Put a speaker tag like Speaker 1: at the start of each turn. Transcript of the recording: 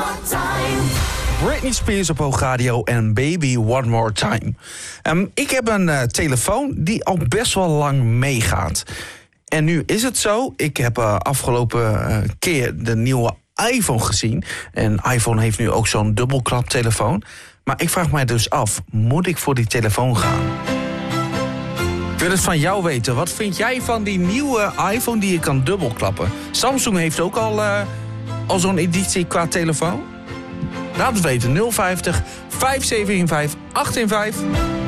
Speaker 1: more time.
Speaker 2: Britney Spears op Hoogradio en Baby One More Time. Ik heb een telefoon die al best wel lang meegaat. En nu is het zo, ik heb afgelopen keer de nieuwe iPhone gezien. En iPhone heeft nu ook zo'n dubbelklaptelefoon. Maar ik vraag mij dus af, moet ik voor die telefoon gaan? Ik wil het van jou weten. Wat vind jij van die nieuwe iPhone die je kan dubbelklappen? Samsung heeft ook al zo'n editie qua telefoon. Laat het weten, 050 575 815.